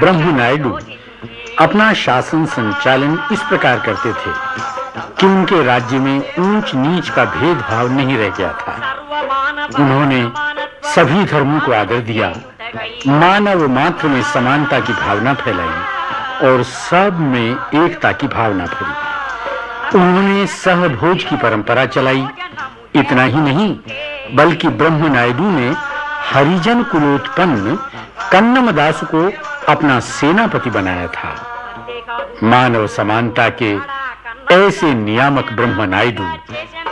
ब्रह्म नायडू अपना शासन संचालन इस प्रकार करते थे कि उनके राज्य में ऊंच नीच का भेदभाव नहीं रह गया था। उन्होंने सभी धर्मों को आदर दिया, मानव मात्र में समानता की भावना फैलाई और सब में एकता की भावना भरी। उन्होंने सहभोज की परंपरा चलाई। इतना ही नहीं बल्कि ब्रह्म नायडू ने हरिजन कुलोत्पन्न कन्नमदास को अपना सेनापति बनाया था। मानव समानता के ऐसे नियामक ब्रह्म नायडू